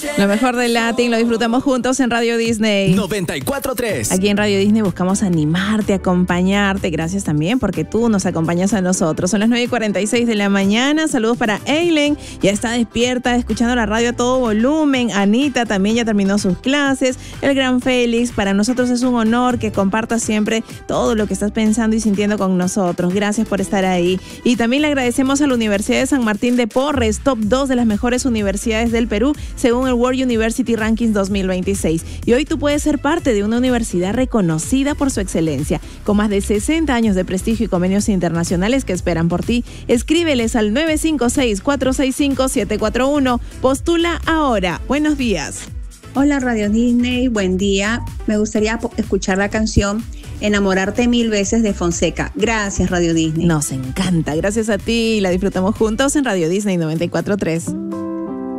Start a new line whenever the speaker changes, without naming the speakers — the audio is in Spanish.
Lo mejor del Latin lo disfrutamos juntos en Radio Disney
94.3.
Aquí en Radio Disney buscamos animarte, acompañarte. Gracias también porque tú nos acompañas a nosotros. Son las 9:46 de la mañana. Saludos para Eileen. Ya está despierta, escuchando la radio a todo volumen. Anita también ya terminó sus clases. El gran Félix, para nosotros es un honor que compartas siempre todo lo que estás pensando y sintiendo con nosotros. Gracias por estar ahí. Y también le agradecemos a la Universidad de San Martín de Porres, top 2 de las mejores universidades del Perú, según el World University Rankings 2026. Y hoy tú puedes ser parte de una universidad reconocida por su excelencia, con más de 60 años de prestigio y convenios internacionales que esperan por ti. Escríbeles al 956-465-741. Postula ahora. Buenos días.
Hola Radio Disney, buen día. Me gustaría escuchar la canción Enamorarte 1000 veces de Fonseca. Gracias Radio Disney.
Nos encanta, gracias a ti. La disfrutamos juntos en Radio Disney 94.3.